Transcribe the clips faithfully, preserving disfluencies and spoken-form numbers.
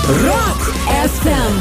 Rock F M.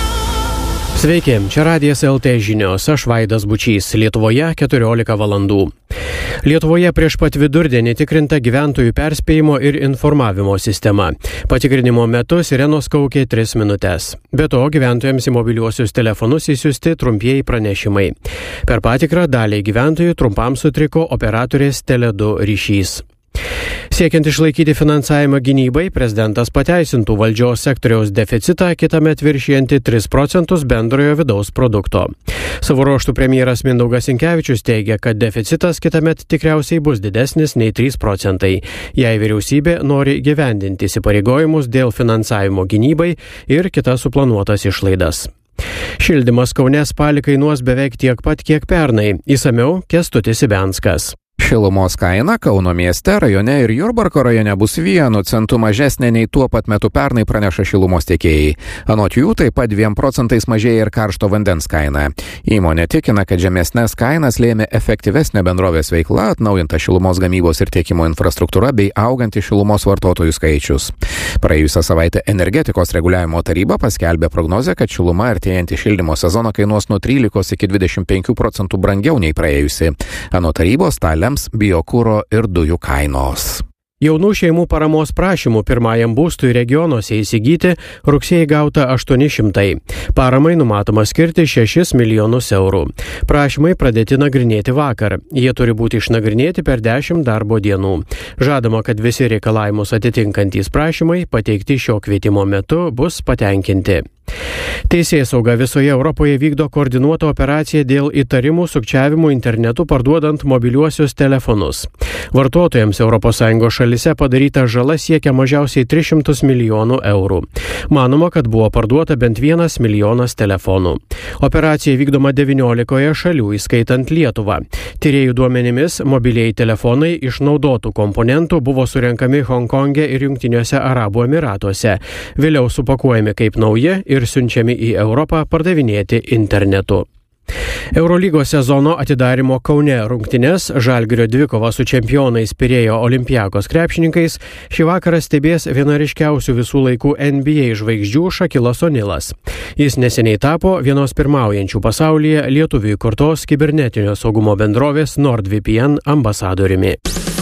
Sveiki, čia Radijas L T žinios, aš Vaidas Bučys, Lietuvoje keturiolika valandų. Lietuvoje prieš pat vidurdienį tikrinta gyventojų perspėjimo ir informavimo sistema. Patikrinimo metu sirenos kaukė tris minutes. Be to, gyventojams į mobiliuosius telefonus įsiųsti trumpieji pranešimai. Per patikrą daliai gyventojų trumpam sutriko operatorės Tele du ryšys. Siekiant išlaikyti finansavimą gynybai, prezidentas pateisintų valdžios sektoriaus deficitą kitąmet viršijantį tris procentus bendrojo vidaus produkto. Savo ruožtu premjeras Mindaugas Sinkevičius teigia, kad deficitas kitąmet tikriausiai bus didesnis nei trys procentai, jei vyriausybė nori įgyvendinti įsipareigojimus dėl finansavimo gynybai ir kitas suplanuotas išlaidas. Šildymas Kaune spalį kainuos beveik tiek pat, kiek pernai. Išsamiau Kęstutis Ibenskas. Šilumos kaina Kauno mieste, rajone ir Jurbarko rajone bus vienu centu mažesnė nei tuo pat metu pernai, praneša šilumos tiekėjai. Anot jų taip pat dviem procentais mažėja ir karšto vandens kaina. Įmonė tikina, kad žemesnės kainas lėmė efektyvesnė bendrovės veikla, atnaujinta šilumos gamybos ir tiekimo infrastruktūra bei auganti šilumos vartotojų skaičius. Praėjusią savaitę energetikos reguliavimo taryba paskelbė prognozę, kad šiluma artėjantį šildymo sezoną kainuos nuo trylikos iki dvidešimt penkių procentų brangiau nei praėjusi. Anot tarybos tą lems biokuro ir dujų kainos. Jaunų šeimų paramos prašymų pirmajam būstui regionuose įsigyti rugsėjį gauta aštuoni šimtai. Paramai numatoma skirti šešis milijonus eurų. Prašymai pradėti nagrinėti vakar. Jie turi būti išnagrinėti per dešimt darbo dienų. Žadama, kad visi reikalavimus atitinkantys prašymai pateikti šio kvietimo metu bus patenkinti. Teisėsauga visoje Europoje vykdo koordinuotą operaciją dėl įtarimų sukčiavimų internetu parduodant mobiliuosius telefonus. Vartotojams Europos Sąjungos šalyse padaryta žala siekia mažiausiai tris šimtus milijonų eurų. Manoma, kad buvo parduota bent vienas milijonas telefonų. Operacija vykdoma devyniolikoje šalių, įskaitant Lietuvą. Tyrėjų duomenimis mobiliai telefonai iš naudotų komponentų buvo surenkami Honkonge ir Jungtiniuose Arabų Emyratuose. Vėliau supakuojami kaip nauji ir siunčiami į Europą pardavinėti internetu. Eurolygos sezono atidarimo Kaune rungtynes Žalgirio dvikova su čempionais Pirėjo Olympiakos krepšininkais šį vakarą stebės viena ryškiausių visų laikų N B A žvaigždžių Šakilas Onilas. Jis neseniai tapo vienos pirmaujančių pasaulyje lietuvių įkurtos kibernetinio saugumo bendrovės NordVPN ambasadoriumi.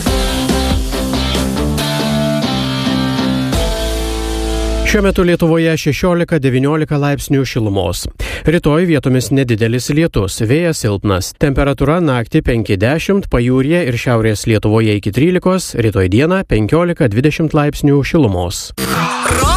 Šiuo metu Lietuvoje šešiolika devyniolika laipsnių šilumos. Rytoj vietomis nedidelis lietus, vėjas silpnas. Temperatūra naktį penki dešimt, pajūryje ir šiaurės Lietuvoje iki trylikos, rytoj dieną penkiolika dvidešimt laipsnių šilumos.